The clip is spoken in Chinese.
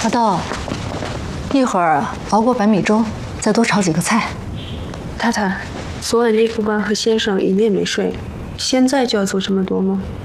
阿道，一会儿熬过白米粥，再多炒几个菜。 太太，昨晚内副官和先生一夜没睡，现在就要做这么多吗？